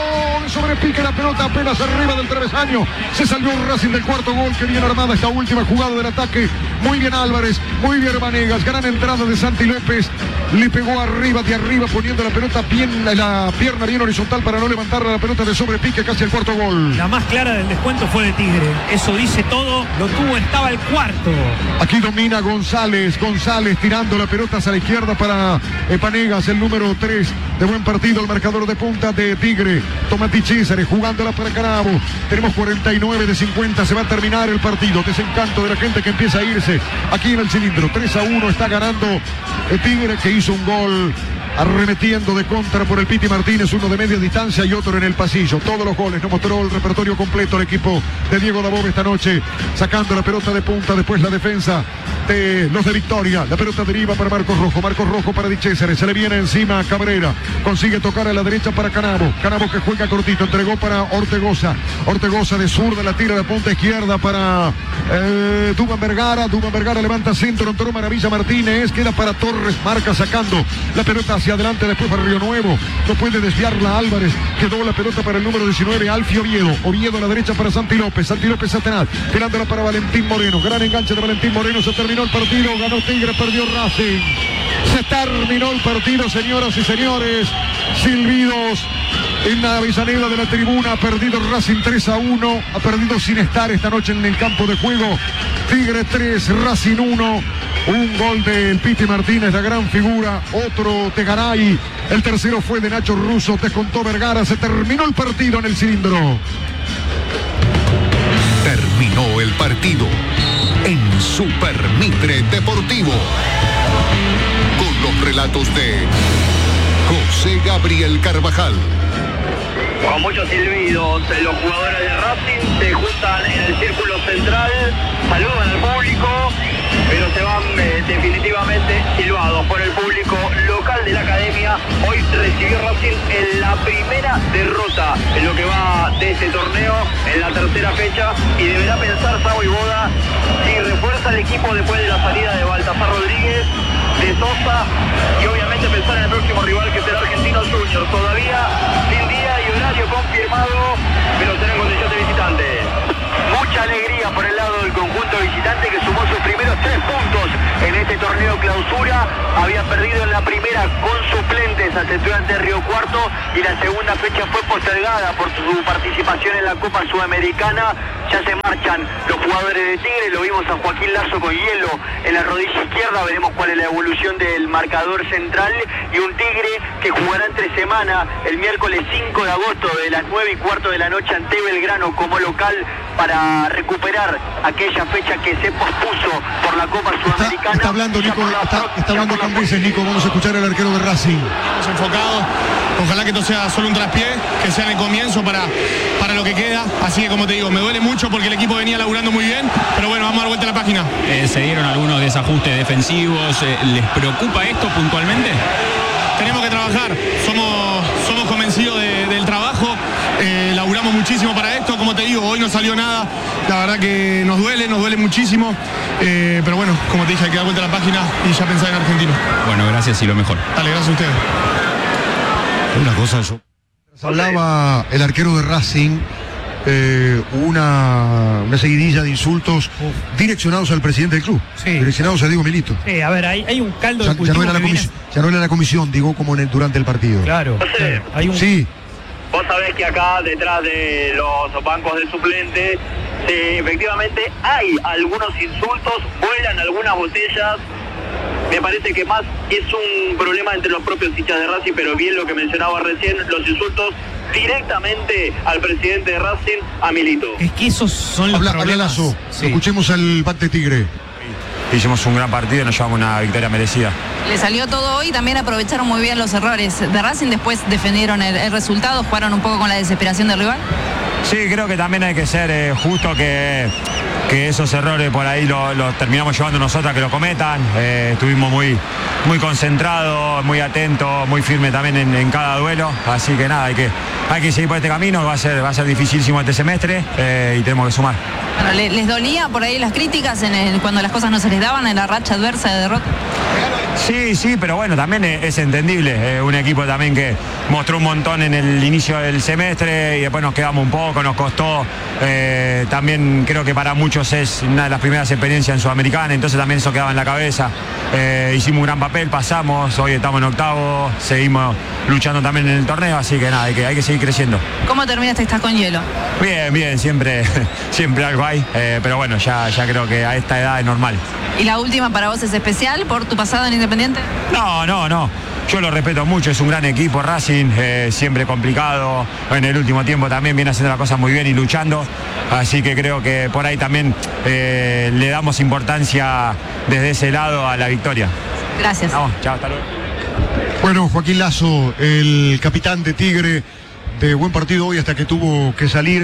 sobre pique la pelota apenas arriba del travesaño, se salió Racing del cuarto gol, que bien armada esta última jugada del ataque, muy bien Álvarez, muy bien Vanegas, gran entrada de Santi López, le pegó arriba, de arriba, poniendo la pelota bien, la pierna bien horizontal para no levantar la pelota de sobrepique, casi el cuarto gol. La más clara del descuento fue de Tigre, eso dice todo, lo tuvo, estaba el cuarto. Aquí domina González, González tirando la pelota hacia la izquierda para Vanegas, el número tres, de buen partido, el marcador de punta de Tigre, Tomati César, jugándola para Canavo, tenemos cuarenta y nueve de cincuenta, se va a terminar el partido, desencanto de la gente que empieza a irse, aquí en el cilindro, tres a uno está ganando el Tigre, que hizo un gol arremetiendo de contra por el Piti Martínez, uno de media distancia y otro en el pasillo. Todos los goles, nos mostró el repertorio completo el equipo de Diego Dabove esta noche, sacando la pelota de punta, después la defensa de los de Victoria, la pelota deriva para Marcos Rojo, Marcos Rojo para Di César, se le viene encima a Cabrera, consigue tocar a la derecha para Canavo, Canavo que juega cortito, entregó para Ortegoza, Ortegoza de zurda, la tira de punta izquierda para eh, Dubán Vergara, Dubán Vergara levanta centro, entró Maravilla Martínez, queda para Torres, marca sacando la pelota hacia adelante, después para Río Nuevo, no puede desviarla Álvarez, quedó la pelota para el número diecinueve, Alfie Oviedo, Oviedo a la derecha para Santi López, Santi López atrás, tirándola para Valentín Moreno, gran enganche de Valentín Moreno, se terminó el partido, ganó Tigre, perdió Racing, se terminó el partido, señoras y señores, silbidos en la Avellaneda de la tribuna, ha perdido Racing tres a uno, ha perdido sin estar esta noche en el campo de juego, Tigre tres, Racing uno, Un gol del Piti Martínez, la gran figura. Otro de Garay. El tercero fue de Nacho Russo. Descontó Vergara. Se terminó el partido en el cilindro. Terminó el partido en Super Mitre Deportivo. Con los relatos de José Gabriel Carvajal. Con muchos silbidos, los jugadores de Racing se juntan en el círculo central, saludan al público, pero se van eh, definitivamente silbados por el público local de la academia. Hoy recibió Racing en la primera derrota en lo que va de este torneo, en la tercera fecha, y deberá pensar Sabo y Boda si refuerza el equipo después de la salida de Baltasar Rodríguez, de Sosa, y obviamente pensar en el próximo rival que será Argentinos Juniors. Todavía sin día y horario confirmado, pero será en condición de visitante. Mucha alegría por el lado del conjunto visitante que sumó sus primeros tres puntos en este torneo clausura. Había perdido en la primera con suplentes ante Estudiantes de Río Cuarto y la segunda fecha fue postergada por su participación en la Copa Sudamericana. Ya se marchan los jugadores de Tigre, lo vimos a Joaquín Lazo con hielo en la rodilla izquierda, veremos cuál es la evolución del marcador central, y un Tigre que jugará entre semana el miércoles cinco de agosto de las nueve y cuarto de la noche ante Belgrano como local para recuperar aquella fecha que se pospuso por la Copa Sudamericana. Está, está hablando Nico, está, está hablando con Grises, Nico, vamos a escuchar al arquero de Racing. Estamos enfocados, ojalá que esto sea solo un traspié, que sea el comienzo para, para lo que queda, así que como te digo, me duele mucho porque el equipo venía laburando muy bien, pero bueno, vamos a dar vuelta a la página. Eh, se dieron algunos desajustes defensivos, eh, ¿les preocupa esto puntualmente? Tenemos que trabajar, somos, somos convencidos de, del trabajo, eh, laburamos muchísimo para esto, como te digo, hoy no salió nada, la verdad que nos duele, nos duele muchísimo, eh, pero bueno, como te dije, hay que dar vuelta a la página y ya pensar en Argentino. Bueno, gracias y lo mejor. Dale, gracias a ustedes. Una cosa, yo... Hablaba el arquero de Racing, eh, una, una seguidilla de insultos Uf. direccionados al presidente del club, sí. direccionados a Diego Milito. Sí, a ver, hay, hay un caldo ya, de cultivo ya no era la viene... comisión, ya no era la comisión, digo, como en el, durante el partido. Claro, claro. Hay un... Sí. Vos sabés que acá detrás de los bancos de suplentes, eh, efectivamente hay algunos insultos, vuelan algunas botellas. Me parece que más es un problema entre los propios hinchas de Racing, pero bien lo que mencionaba recién, los insultos directamente al presidente de Racing, a Milito. Es que esos son los habla, problemas. Habla Lazo, sí. Escuchemos al back de Tigre. Hicimos un gran partido y nos llevamos una victoria merecida. Le salió todo hoy, también aprovecharon muy bien los errores de Racing, después defendieron el, el resultado, jugaron un poco con la desesperación del rival. Sí, creo que también hay que ser eh, justo que, que esos errores por ahí los lo terminamos llevando nosotros a que lo cometan. Eh, estuvimos muy, muy concentrados, muy atentos, muy firmes también en, en cada duelo. Así que nada, hay que, hay que seguir por este camino, va a ser, va a ser dificilísimo este semestre eh, y tenemos que sumar. Bueno, ¿les, les dolía por ahí las críticas en el, cuando las cosas no se les daban en la racha adversa de derrota? Sí, sí, pero bueno, también es, es entendible. Eh, un equipo también que mostró un montón en el inicio del semestre y después nos quedamos un poco, nos costó. Eh, también creo que para muchos es una de las primeras experiencias en Sudamericana, entonces también eso quedaba en la cabeza. Eh, hicimos un gran papel, pasamos, hoy estamos en octavo, seguimos luchando también en el torneo, así que nada, hay que, hay que seguir creciendo. ¿Cómo terminaste esta con hielo? Bien, bien, siempre, siempre algo hay, eh, pero bueno, ya, ya creo que a esta edad es normal. ¿Y la última para vos es especial por tu pasado en Independiente? No, no, no. Yo lo respeto mucho, es un gran equipo Racing, eh, siempre complicado, en el último tiempo también viene haciendo las cosas muy bien y luchando, así que creo que por ahí también eh, le damos importancia desde ese lado a la victoria. Gracias. Vamos, chao, hasta luego. Bueno, Joaquín Lazo, el capitán de Tigre, de buen partido hoy hasta que tuvo que salir,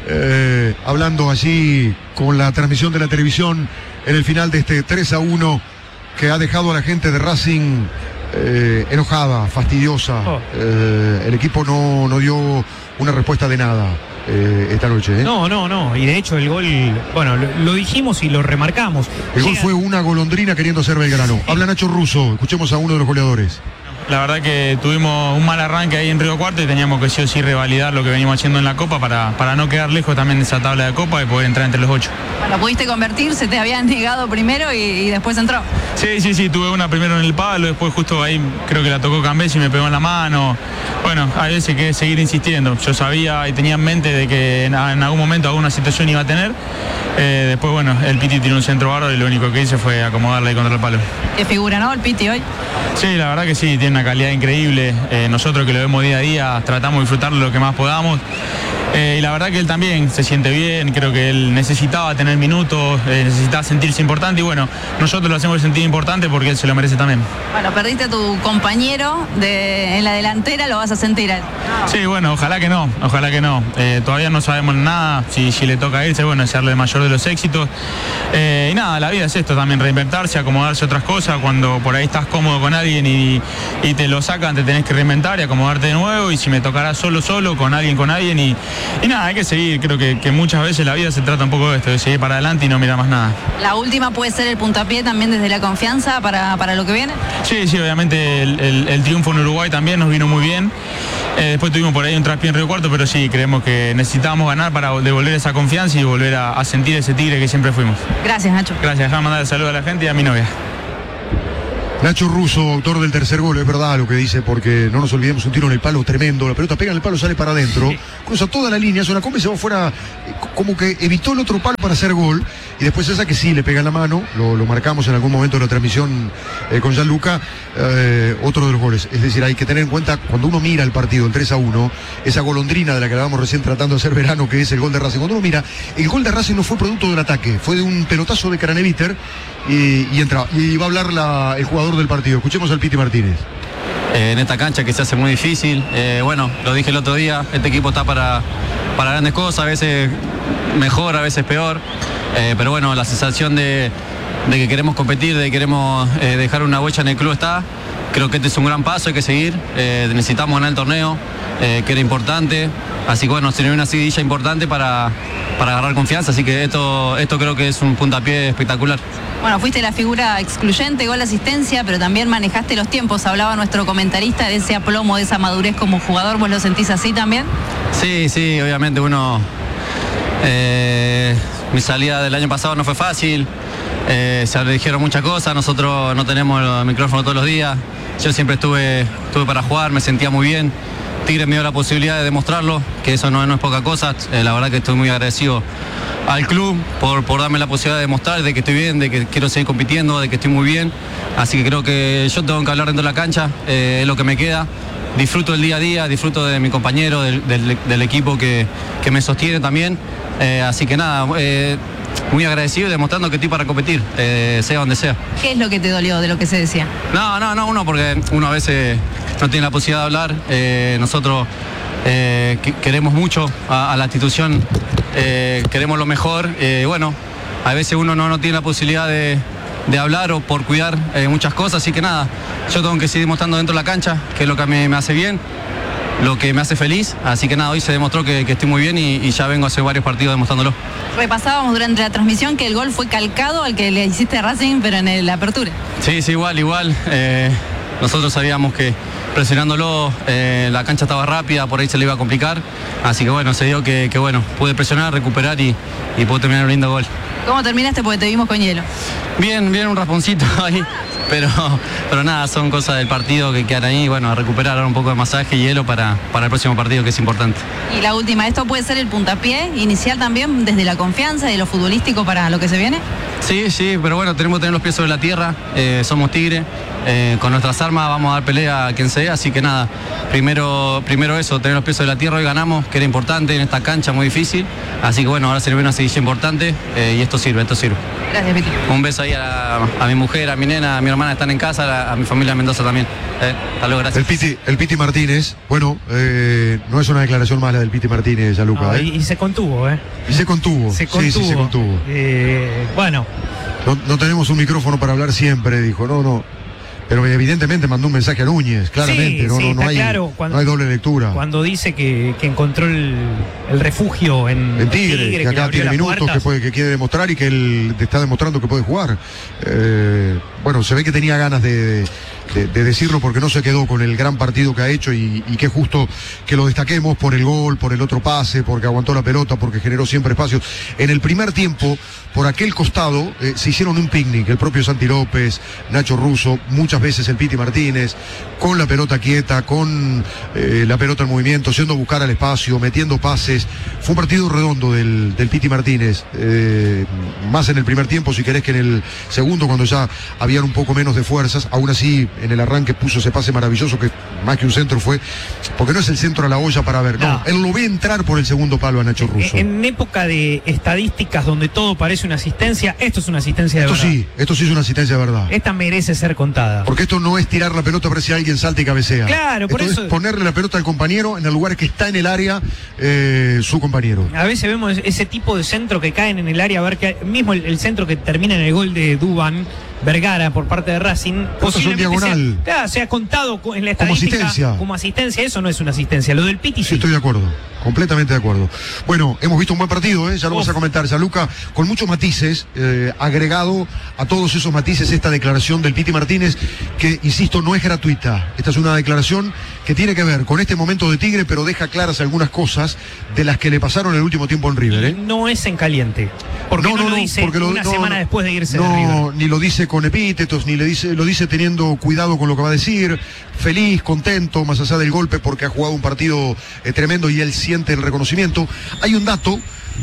eh, hablando allí con la transmisión de la televisión en el final de este tres a uno que ha dejado a la gente de Racing eh, enojada, fastidiosa. Oh. Eh, el equipo no, no dio una respuesta de nada eh, esta noche. ¿eh? No, no, no. Y de hecho el gol, bueno, lo, lo dijimos y lo remarcamos. El Llega... gol fue una golondrina queriendo ser Belgrano. Habla Nacho Russo, escuchemos a uno de los goleadores. la verdad que tuvimos un mal arranque ahí en Río Cuarto y teníamos que sí o sí revalidar lo que venimos haciendo en la Copa para, para no quedar lejos también de esa tabla de Copa y poder entrar entre los ocho. Bueno, pudiste convertir, se te habían negado primero y, y después entró. Sí, sí, sí, tuve una primero en el palo, después justo ahí creo que la tocó Cambés y me pegó en la mano. Bueno, a veces que seguir insistiendo. Yo sabía y tenía en mente de que en, en algún momento alguna situación iba a tener. Eh, después, bueno, el Piti tiró un centro bárbaro y lo único que hice fue acomodarle ahí contra el palo. ¿Qué figura, no, el Piti hoy? Sí, la verdad que sí, tiene una calidad increíble. Eh, nosotros que lo vemos día a día tratamos de disfrutarlo lo que más podamos. Eh, y la verdad que él también se siente bien, creo que él necesitaba tener minutos, eh, necesitaba sentirse importante y bueno, nosotros lo hacemos sentir importante porque él se lo merece también. Bueno, perdiste a tu compañero de, en la delantera, lo vas a sentir a él. Sí, bueno, ojalá que no, ojalá que no. Eh, todavía no sabemos nada, si, si le toca irse, bueno, desearle el mayor de los éxitos. Eh, y nada, la vida es esto también, reinventarse, acomodarse a otras cosas. Cuando por ahí estás cómodo con alguien y, y te lo sacan, te tenés que reinventar y acomodarte de nuevo. Y si me tocará solo, solo, con alguien, con alguien. Y, y nada, hay que seguir. Creo que, que muchas veces la vida se trata un poco de esto, de seguir para adelante y no mirar más nada. ¿La última puede ser el puntapié también desde la confianza para, para lo que viene? Sí, sí, obviamente el, el, el triunfo en Uruguay también nos vino muy bien. Eh, después tuvimos por ahí un traspié en Río Cuarto, pero sí, creemos que necesitábamos ganar para devolver esa confianza y volver a, a sentir ese tigre que siempre fuimos. Gracias, Nacho. Gracias, déjame mandar el saludo a la gente y a mi novia. Nacho Russo, autor del tercer gol, es verdad lo que dice, porque no nos olvidemos, un tiro en el palo tremendo, la pelota pega en el palo, sale para adentro, cruza toda la línea, es una comba y se va fuera, como que evitó el otro palo para hacer gol, y después esa que sí le pega en la mano, lo, lo marcamos en algún momento de la transmisión eh, con Gianluca, eh, otro de los goles. Es decir, hay que tener en cuenta, cuando uno mira el partido, el tres a uno, esa golondrina de la que hablábamos recién tratando de hacer verano, que es el gol de Racing, cuando uno mira, el gol de Racing no fue producto del ataque, fue de un pelotazo de Craneviter, y, y entra, y va a hablar la, el jugador del partido. Escuchemos al Piti Martínez. Eh, en esta cancha que se hace muy difícil, eh, bueno, lo dije el otro día, este equipo está para, para grandes cosas, a veces mejor, a veces peor, eh, pero bueno, la sensación de, de que queremos competir, de que queremos eh, dejar una huella en el club está. Creo que este es un gran paso, hay que seguir, eh, necesitamos ganar el torneo, eh, que era importante, así que bueno, se una seguidilla importante para, para agarrar confianza, así que esto, esto creo que es un puntapié espectacular. Bueno, fuiste la figura excluyente, gol, asistencia, pero también manejaste los tiempos. Hablaba nuestro comentarista de ese aplomo, de esa madurez como jugador. ¿Vos lo sentís así también? Sí, sí, obviamente uno... Eh, mi salida del año pasado no fue fácil, eh, se dijeron muchas cosas, nosotros no tenemos el micrófono todos los días. Yo siempre estuve, estuve para jugar, me sentía muy bien. Tigre me dio la posibilidad de demostrarlo, que eso no, no es poca cosa. Eh, la verdad que estoy muy agradecido al club por, por darme la posibilidad de demostrar de que estoy bien, de que quiero seguir compitiendo, de que estoy muy bien. Así que creo que yo tengo que hablar dentro de la cancha, eh, es lo que me queda. Disfruto el día a día, disfruto de mi compañero, del, del, del equipo que, que me sostiene también. Eh, así que nada, eh, muy agradecido y demostrando que estoy para competir, eh, sea donde sea. ¿Qué es lo que te dolió de lo que se decía? No, no, no, uno porque uno a veces no tiene la posibilidad de hablar. Eh, nosotros eh, que, queremos mucho a, a la institución, eh, queremos lo mejor. Eh, bueno, a veces uno no, no tiene la posibilidad de, de hablar o por cuidar eh, muchas cosas, así que nada, yo tengo que seguir mostrando dentro de la cancha, que es lo que a mí me hace bien, lo que me hace feliz, así que nada, hoy se demostró que, que estoy muy bien y, y ya vengo hace varios partidos demostrándolo. Repasábamos durante la transmisión que el gol fue calcado al que le hiciste a Racing, pero en el, la apertura. Sí, sí, igual, igual. Eh, nosotros sabíamos que presionándolo, eh, la cancha estaba rápida, por ahí se le iba a complicar, así que bueno, se dio que, que bueno, pude presionar, recuperar y, y pude terminar un lindo gol. ¿Cómo terminaste? Porque te vimos con hielo. Bien, bien, un rasponcito ahí, pero, pero nada, son cosas del partido que quedan ahí, bueno, a recuperar un poco de masaje y hielo para, para el próximo partido, que es importante. Y la última, ¿esto puede ser el puntapié inicial también desde la confianza y lo futbolístico para lo que se viene? Sí, sí, pero bueno, tenemos que tener los pies sobre la tierra, eh, somos Tigre, eh, con nuestras armas vamos a dar pelea a quien sea, así que nada, primero, primero eso, tener los pies sobre la tierra, hoy ganamos, que era importante en esta cancha muy difícil, así que bueno, ahora se le viene una seguidilla importante eh, y esto sirve, esto sirve. Gracias, Piti. Un beso ahí a, a mi mujer, a mi nena, a mi hermana están en casa, a, a mi familia en Mendoza también. Eh, hasta luego, gracias. El Piti, el Piti Martínez, bueno, eh, no es una declaración mala del Piti Martínez, Gianluca. No, ¿eh? y, y se contuvo, ¿eh? Y se contuvo. Se contuvo. Sí, sí, se contuvo. Eh, bueno. No, no tenemos un micrófono para hablar siempre, dijo, no, no. Pero evidentemente mandó un mensaje a Núñez, claramente, sí, no, sí, no, no, hay, claro, cuando, no hay doble lectura. Cuando dice que, que encontró el, el refugio en, en Tigre, Tigre, que acá que tiene minutos, que, puede, que quiere demostrar y que él está demostrando que puede jugar. Eh, bueno, se ve que tenía ganas de, de, de, de decirlo porque no se quedó con el gran partido que ha hecho y, y que justo que lo destaquemos por el gol, por el otro pase, porque aguantó la pelota, porque generó siempre espacios. En el primer tiempo, por aquel costado, eh, se hicieron un picnic, el propio Santi López, Nacho Russo, muchas veces el Piti Martínez, con la pelota quieta, con eh, la pelota en movimiento, yendo a buscar al espacio, metiendo pases. Fue un partido redondo del, del Piti Martínez, eh, más en el primer tiempo, si querés, que en el segundo, cuando ya habían un poco menos de fuerzas. Aún así, en el arranque puso ese pase maravilloso que más que un centro fue, porque no es el centro a la olla para ver, no, no. Él lo ve entrar por el segundo palo a Nacho Russo. En, en época de estadísticas donde todo parece una asistencia, esto es una asistencia de esto verdad. Sí, esto sí es una asistencia de verdad. Esta merece ser contada. Porque esto no es tirar la pelota para ver si alguien salta y cabecea. Claro, por esto eso es ponerle la pelota al compañero en el lugar que está en el área eh, su compañero. A veces vemos ese tipo de centro que caen en el área, a ver que mismo el, el centro que termina en el gol de Duván Vergara por parte de Racing, posiblemente diagonal. Sea, claro, sea contado en la estadística como asistencia. Como asistencia, eso no es una asistencia. Lo del Piti sí. Sí, estoy de acuerdo. Completamente de acuerdo. Bueno, hemos visto un buen partido, ¿eh? Ya lo Uf. vas a comentar, Gianluca, con muchos matices, eh, agregado a todos esos matices esta declaración del Piti Martínez, que, insisto, no es gratuita. Esta es una declaración que tiene que ver con este momento de Tigre, pero deja claras algunas cosas de las que le pasaron el último tiempo en River, ¿eh? No es en caliente. Porque no, no, no lo dice porque lo, una no, semana después de irse no, de River. No, ni lo dice con epítetos, ni le dice, lo dice teniendo cuidado con lo que va a decir, feliz, contento, más allá del golpe, porque ha jugado un partido eh, tremendo y él siente el reconocimiento. Hay un dato,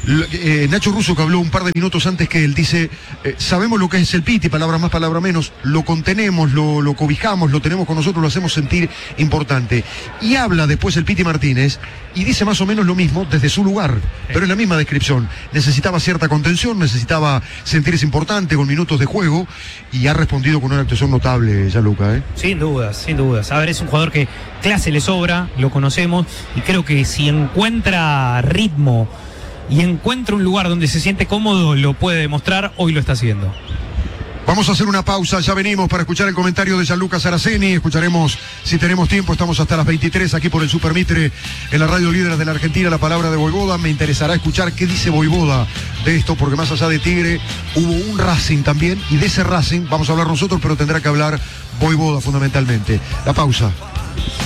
eh, Nacho Russo, que habló un par de minutos antes que él, dice, eh, sabemos lo que es el Piti, palabra más, palabra menos, lo contenemos, lo, lo cobijamos, lo tenemos con nosotros, lo hacemos sentir importante. Y habla después el Piti Martínez y dice más o menos lo mismo desde su lugar, pero es la misma descripción. Necesitaba cierta contención, necesitaba sentirse importante con minutos de juego y ha respondido con una actuación notable, Gianluca, ¿eh? Sin dudas, sin dudas. A ver, es un jugador que clase le sobra, lo conocemos, y creo que si encuentra ritmo y encuentra un lugar donde se siente cómodo, lo puede demostrar. Hoy lo está haciendo. Vamos a hacer una pausa, ya venimos para escuchar el comentario de Gianluca Saraceni. Escucharemos, si tenemos tiempo, estamos hasta las veintitrés aquí por el Super Mitre en la radio líder de la Argentina, la palabra de Voivoda. Me interesará escuchar qué dice Voivoda de esto, porque más allá de Tigre hubo un Racing también, y de ese Racing vamos a hablar nosotros, pero tendrá que hablar Voivoda fundamentalmente. La pausa.